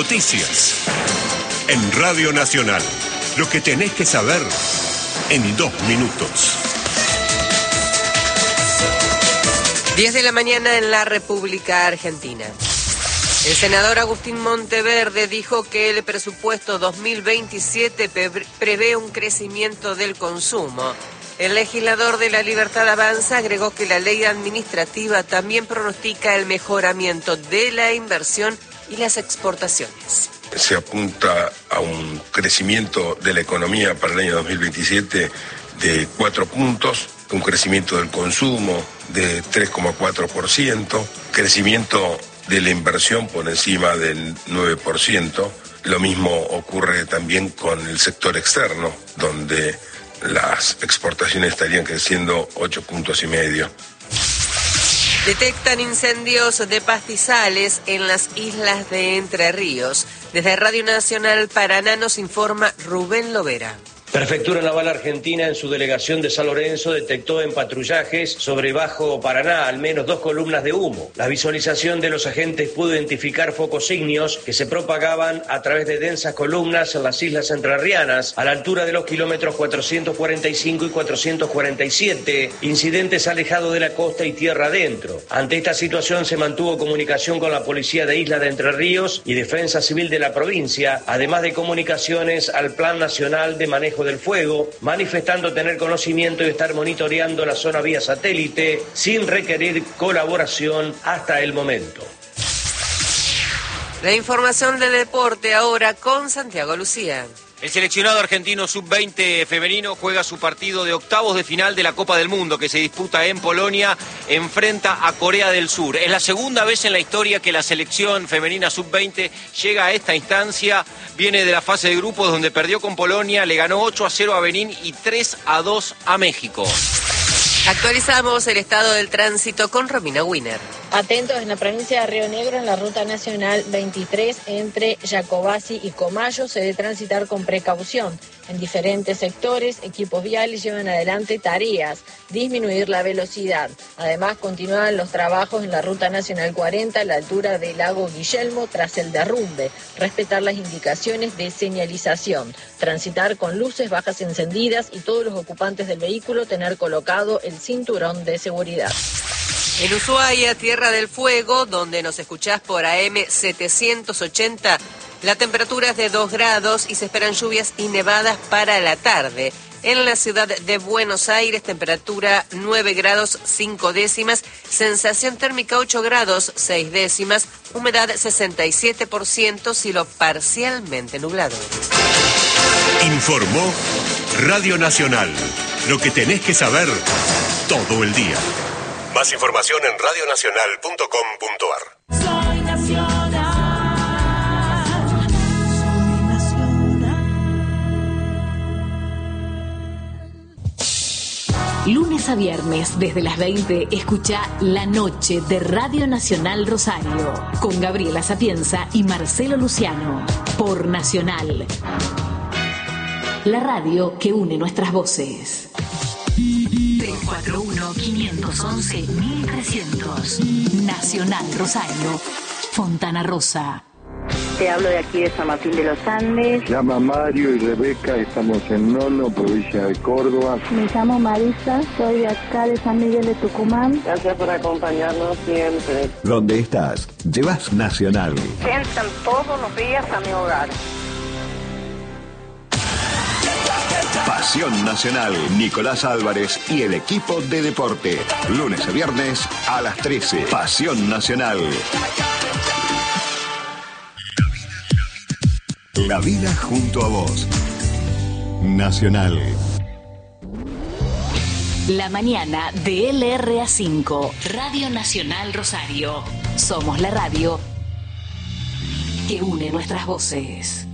Noticias. En Radio Nacional. Lo que tenés que saber en 2 minutos. 10 de la mañana en la República Argentina. El senador Agustín Monteverde dijo que el presupuesto 2027 prevé un crecimiento del consumo. El legislador de La Libertad Avanza agregó que la ley administrativa también pronostica el mejoramiento de la inversión y las exportaciones. Se apunta a un crecimiento de la economía para el año 2027 de 4 puntos, un crecimiento del consumo de 3,4%, crecimiento de la inversión por encima del 9%. Lo mismo ocurre también con el sector externo, donde las exportaciones estarían creciendo 8,5 puntos. Detectan incendios de pastizales en las islas de Entre Ríos. Desde Radio Nacional Paraná nos informa Rubén Lovera. Prefectura Naval Argentina en su delegación de San Lorenzo detectó en patrullajes sobre Bajo Paraná al menos 2 columnas de humo. La visualización de los agentes pudo identificar focos ígneos que se propagaban a través de densas columnas en las islas entrerrianas a la altura de los kilómetros 445 y 447, incidentes alejados de la costa y tierra adentro. Ante esta situación se mantuvo comunicación con la Policía de Isla de Entre Ríos y Defensa Civil de la provincia, además de comunicaciones al Plan Nacional de Manejo del Fuego, manifestando tener conocimiento y estar monitoreando la zona vía satélite sin requerir colaboración hasta el momento. La información del deporte ahora con Santiago Lucía. El seleccionado argentino sub-20 femenino juega su partido de octavos de final de la Copa del Mundo que se disputa en Polonia, enfrenta a Corea del Sur. Es la segunda vez en la historia que la selección femenina sub-20 llega a esta instancia. Viene de la fase de grupos donde perdió con Polonia, le ganó 8-0 a Benín y 3-2 a México. Actualizamos el estado del tránsito con Romina Wiener. Atentos en la provincia de Río Negro, en la ruta nacional 23, entre Jacobasi y Comayo, se debe transitar con precaución. En diferentes sectores, equipos viales llevan adelante tareas, disminuir la velocidad. Además, continúan los trabajos en la ruta nacional 40 a la altura del lago Guillermo tras el derrumbe. Respetar las indicaciones de señalización. Transitar con luces bajas encendidas y todos los ocupantes del vehículo tener colocado el cinturón de seguridad. En Ushuaia, Tierra del Fuego, donde nos escuchás por AM 780, la temperatura es de 2 grados y se esperan lluvias y nevadas para la tarde. En la ciudad de Buenos Aires, temperatura 9 grados 5 décimas, sensación térmica 8 grados 6 décimas, humedad 67%, cielo parcialmente nublado. Informó Radio Nacional. Lo que tenés que saber todo el día. Más información en radionacional.com.ar. Soy nacional. Lunes a viernes, desde las 20, escucha La Noche de Radio Nacional Rosario, con Gabriela Sapienza y Marcelo Luciano, por Nacional. La radio que une nuestras voces. 341-511-1300. Nacional Rosario, Fontana Rosa. Te hablo de aquí de San Martín de los Andes. Me llamo Mario y Rebeca, estamos en Nono, provincia de Córdoba. Me llamo Marisa, soy de acá de San Miguel de Tucumán. Gracias por acompañarnos siempre. ¿Dónde estás? Llevas Nacional. Entran todos los días a mi hogar. Pasión Nacional, Nicolás Álvarez y el equipo de deporte. Lunes a viernes a las 13. Pasión Nacional. La vida junto a vos. Nacional. La mañana de LRA5, Radio Nacional Rosario. Somos la radio que une nuestras voces.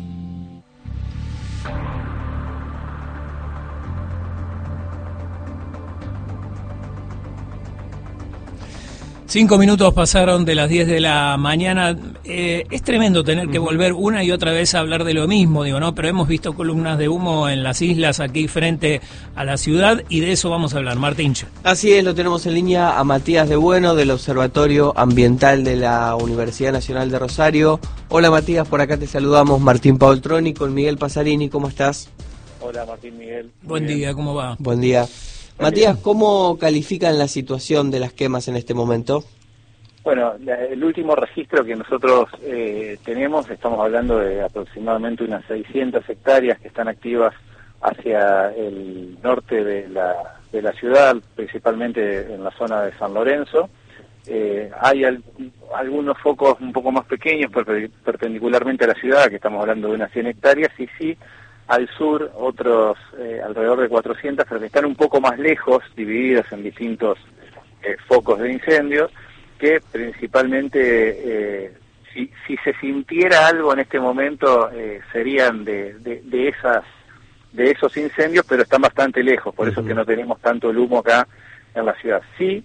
5 minutos pasaron de las 10 de la mañana. Es tremendo tener que volver una y otra vez a hablar de lo mismo, digo, ¿no? Pero hemos visto columnas de humo en las islas aquí frente a la ciudad y de eso vamos a hablar. Martín. Así es, lo tenemos en línea a Matías de Bueno del Observatorio Ambiental de la Universidad Nacional de Rosario. Hola Matías, por acá te saludamos Martín Paoltroni con Miguel Pasarini. ¿Cómo estás? Hola Martín, Miguel. Buen día, ¿cómo va? Buen día. Matías, ¿cómo califican la situación de las quemas en este momento? Bueno, el último registro que nosotros tenemos, estamos hablando de aproximadamente unas 600 hectáreas que están activas hacia el norte de la ciudad, principalmente en la zona de San Lorenzo. Hay algunos focos un poco más pequeños perpendicularmente a la ciudad, que estamos hablando de unas 100 hectáreas, y sí, al sur otros alrededor de 400, pero que están un poco más lejos, divididos en distintos focos de incendios, que principalmente, si se sintiera algo en este momento, serían de esos incendios, pero están bastante lejos, por eso es que no tenemos tanto el humo acá en la ciudad. Sí,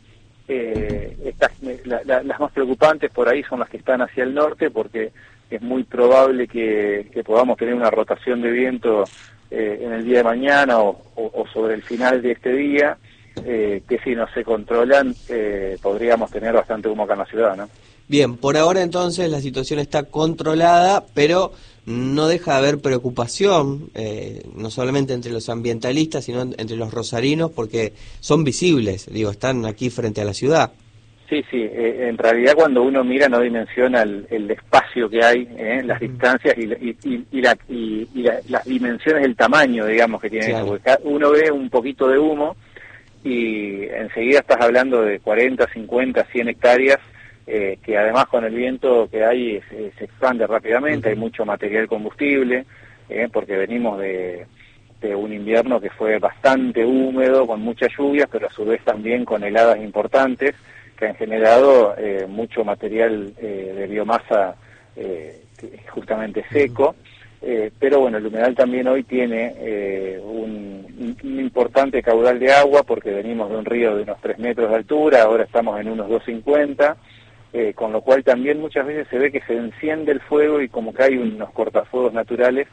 las más preocupantes por ahí son las que están hacia el norte, porque es muy probable que podamos tener una rotación de viento en el día de mañana o sobre el final de este día, que si no se controlan podríamos tener bastante humo acá en la ciudad, ¿no? Bien, por ahora entonces la situación está controlada, pero no deja de haber preocupación, no solamente entre los ambientalistas, sino entre los rosarinos, porque son visibles, digo, están aquí frente a la ciudad. Sí, en realidad cuando uno mira no dimensiona el espacio que hay, las distancias y las dimensiones del tamaño, digamos, que tiene, claro. Porque uno ve un poquito de humo y enseguida estás hablando de 40, 50, 100 hectáreas, que además con el viento que hay se expande rápidamente, hay mucho material combustible, porque venimos de un invierno que fue bastante húmedo, con muchas lluvias, pero a su vez también con heladas importantes, que han generado mucho material de biomasa justamente seco, pero bueno, el humedal también hoy tiene un importante caudal de agua, porque venimos de un río de unos 3 metros de altura, ahora estamos en unos 2,50, con lo cual también muchas veces se ve que se enciende el fuego y como que hay unos cortafuegos naturales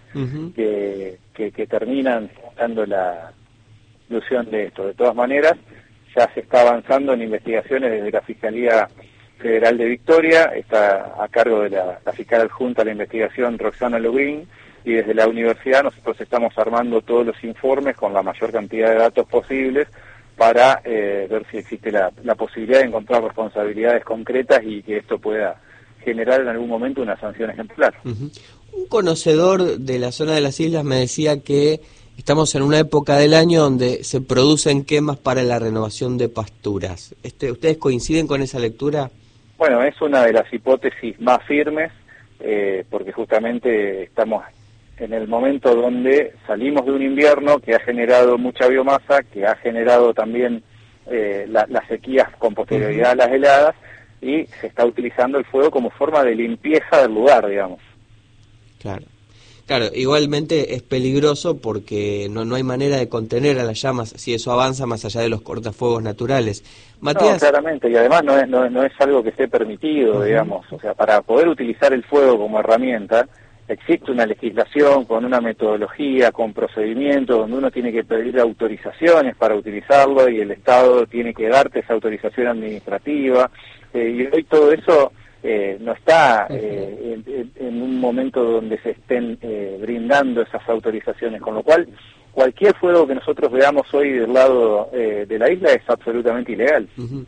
que terminan dando la ilusión de esto. De todas maneras, ya se está avanzando en investigaciones desde la Fiscalía Federal de Victoria, está a cargo de la fiscal adjunta a la investigación Roxana Lubin, y desde la universidad nosotros estamos armando todos los informes con la mayor cantidad de datos posibles para ver si existe la posibilidad de encontrar responsabilidades concretas y que esto pueda generar en algún momento una sanción ejemplar. Un conocedor de la zona de las islas me decía que estamos en una época del año donde se producen quemas para la renovación de pasturas. ¿Ustedes coinciden con esa lectura? Bueno, es una de las hipótesis más firmes, porque justamente estamos en el momento donde salimos de un invierno que ha generado mucha biomasa, que ha generado también las sequías con posterioridad a las heladas, y se está utilizando el fuego como forma de limpieza del lugar, digamos. Claro, igualmente es peligroso porque no hay manera de contener a las llamas si eso avanza más allá de los cortafuegos naturales. Matías... No, claramente, y además no es algo que esté permitido, digamos. O sea, para poder utilizar el fuego como herramienta, existe una legislación con una metodología, con procedimientos, donde uno tiene que pedir autorizaciones para utilizarlo y el Estado tiene que darte esa autorización administrativa. Y hoy todo eso... no está en un momento donde se estén brindando esas autorizaciones, con lo cual cualquier fuego que nosotros veamos hoy del lado de la isla es absolutamente ilegal.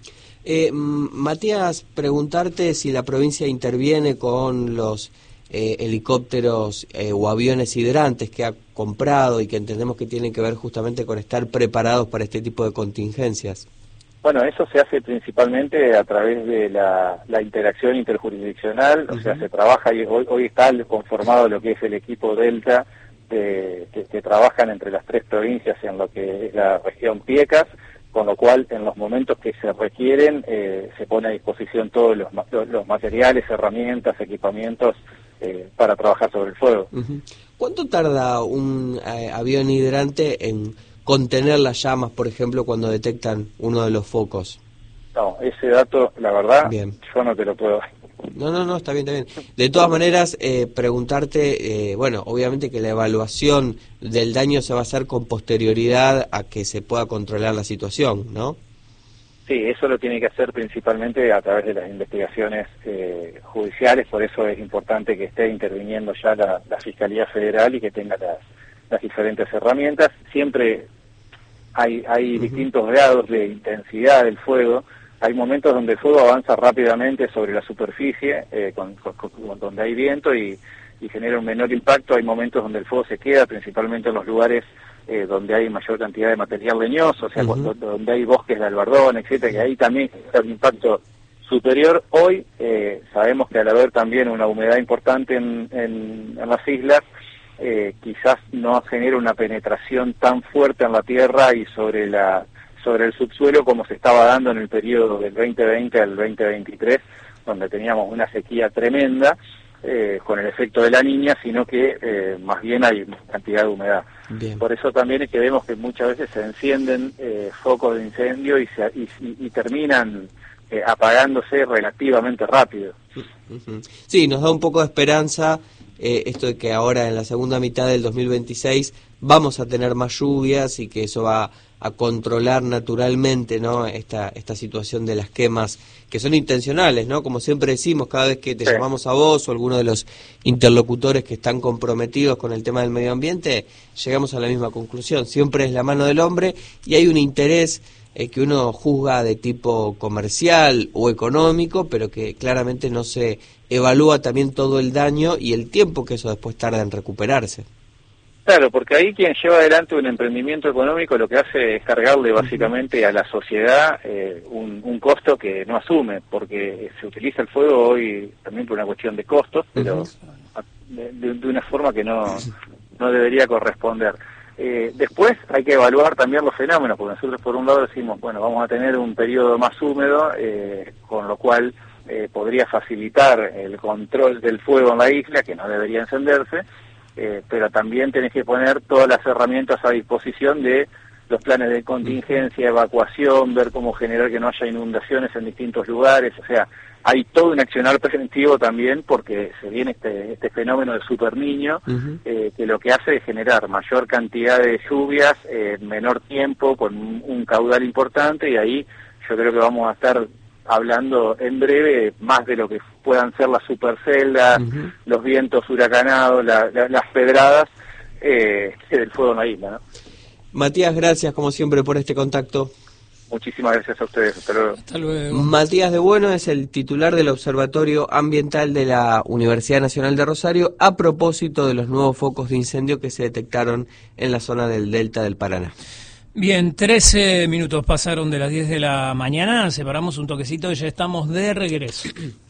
Matías, preguntarte si la provincia interviene con los helicópteros o aviones hidrantes que ha comprado y que entendemos que tienen que ver justamente con estar preparados para este tipo de contingencias. Bueno, eso se hace principalmente a través de la interacción interjurisdiccional, o sea, se trabaja y hoy está conformado lo que es el equipo Delta, que trabajan entre las 3 provincias en lo que es la región Piecas, con lo cual en los momentos que se requieren se pone a disposición todos los materiales, herramientas, equipamientos para trabajar sobre el fuego. ¿Cuánto tarda un avión hidrante en contener las llamas, por ejemplo, cuando detectan uno de los focos? No, ese dato, la verdad, Bien. yo no te lo puedo dar. No, está bien, está bien. De todas maneras, preguntarte, bueno, obviamente que la evaluación del daño se va a hacer con posterioridad a que se pueda controlar la situación, ¿no? Sí, eso lo tiene que hacer principalmente a través de las investigaciones judiciales, por eso es importante que esté interviniendo ya la Fiscalía Federal y que tenga las diferentes herramientas. Siempre hay distintos grados de intensidad del fuego. Hay momentos donde el fuego avanza rápidamente sobre la superficie, donde hay viento y genera un menor impacto. Hay momentos donde el fuego se queda, principalmente en los lugares donde hay mayor cantidad de material leñoso, o sea, donde hay bosques de albardón, etcétera, que ahí también está un impacto superior. Hoy sabemos que al haber también una humedad importante en las islas, quizás no genera una penetración tan fuerte en la tierra y sobre el subsuelo como se estaba dando en el periodo del 2020 al 2023, donde teníamos una sequía tremenda con el efecto de la Niña, sino que más bien hay cantidad de humedad. Bien. Por eso también es que vemos que muchas veces se encienden focos de incendio y terminan apagándose relativamente rápido. Sí, nos da un poco de esperanza esto de que ahora en la segunda mitad del 2026 vamos a tener más lluvias y que eso va a controlar naturalmente, ¿no?, esta situación de las quemas que son intencionales, ¿no? Como siempre decimos, cada vez que te llamamos a vos o alguno de los interlocutores que están comprometidos con el tema del medio ambiente, llegamos a la misma conclusión. Siempre es la mano del hombre y hay un interés que uno juzga de tipo comercial o económico, pero que claramente no se evalúa también todo el daño y el tiempo que eso después tarda en recuperarse. Claro, porque ahí quien lleva adelante un emprendimiento económico lo que hace es cargarle básicamente a la sociedad un costo que no asume, porque se utiliza el fuego hoy también por una cuestión de costos, pero de una forma que no debería corresponder. Después hay que evaluar también los fenómenos, porque nosotros por un lado decimos, bueno, vamos a tener un periodo más húmedo, con lo cual podría facilitar el control del fuego en la isla, que no debería encenderse, pero también tenés que poner todas las herramientas a disposición de los planes de contingencia, evacuación, ver cómo generar que no haya inundaciones en distintos lugares. O sea, hay todo un accionar preventivo también, porque se viene este fenómeno de super niño, que lo que hace es generar mayor cantidad de lluvias en menor tiempo, con un caudal importante, y ahí yo creo que vamos a estar hablando en breve más de lo que puedan ser las superceldas, los vientos huracanados, las pedradas, del fuego en la isla, ¿no? Matías, gracias como siempre por este contacto. Muchísimas gracias a ustedes. Hasta luego. Hasta luego. Matías de Bueno es el titular del Observatorio Ambiental de la Universidad Nacional de Rosario a propósito de los nuevos focos de incendio que se detectaron en la zona del Delta del Paraná. Bien, 13 minutos pasaron de las 10 de la mañana, separamos un toquecito y ya estamos de regreso.